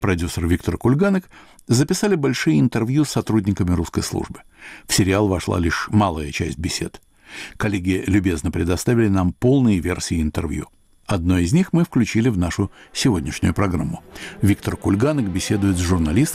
продюсер Виктор Кульганек записали большие интервью с сотрудниками русской службы. В сериал вошла лишь малая часть бесед. Коллеги любезно предоставили нам полные версии интервью. Одно из них мы включили в нашу сегодняшнюю программу. Виктор Кульганек беседует с журналисткой